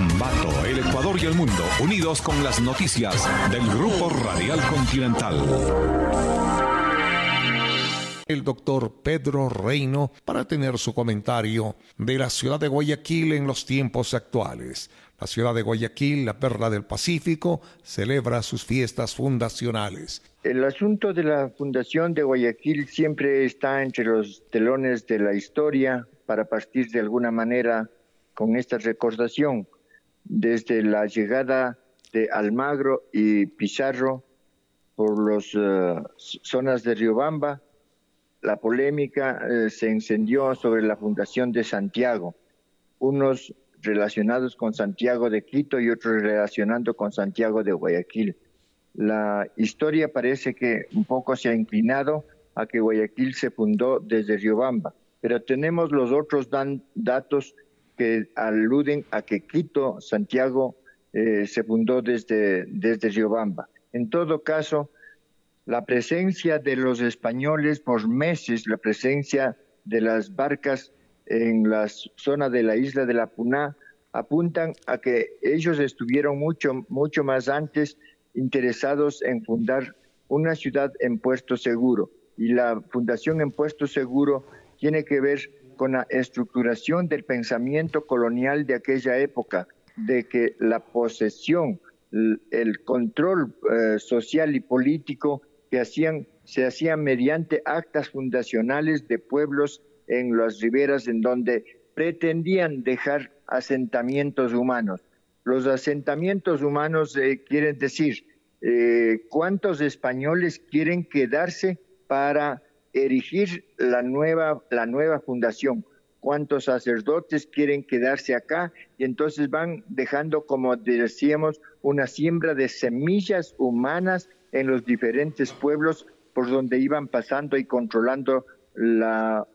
Ambato, el Ecuador y el mundo, unidos con las noticias del Grupo Radial Continental. El doctor Pedro Reino para tener su comentario de la ciudad de Guayaquil en los tiempos actuales. La ciudad de Guayaquil, la perla del Pacífico, celebra sus fiestas fundacionales. El asunto de la fundación de Guayaquil siempre está entre los telones de la historia para partir de alguna manera con esta recordación. Desde la llegada de Almagro y Pizarro por las zonas de Riobamba, la polémica se encendió sobre la fundación de Santiago, unos relacionados con Santiago de Quito y otros relacionando con Santiago de Guayaquil. La historia parece que un poco se ha inclinado a que Guayaquil se fundó desde Riobamba, pero tenemos los otros datos que aluden a que Quito, Santiago, se fundó desde Riobamba. En todo caso, la presencia de los españoles por meses, la presencia de las barcas en la zona de la isla de la Puná, apuntan a que ellos estuvieron mucho más antes interesados en fundar una ciudad en Puerto Seguro. Y la fundación en Puerto Seguro tiene que ver con la estructuración del pensamiento colonial de aquella época, de que la posesión, el control social y político se hacían mediante actas fundacionales de pueblos en las riberas en donde pretendían dejar asentamientos humanos. Los asentamientos humanos quieren decir cuántos españoles quieren quedarse para erigir la nueva fundación, cuántos sacerdotes quieren quedarse acá, y entonces van dejando, como decíamos, una siembra de semillas humanas en los diferentes pueblos por donde iban pasando y controlando la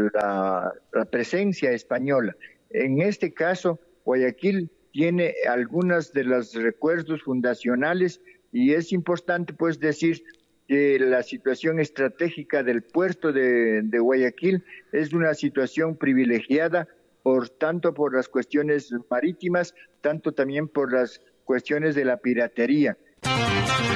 presencia española. En este caso, Guayaquil tiene algunos de los recuerdos fundacionales y es importante pues decir que la situación estratégica del puerto de Guayaquil es una situación privilegiada tanto por las cuestiones marítimas, tanto también por las cuestiones de la piratería.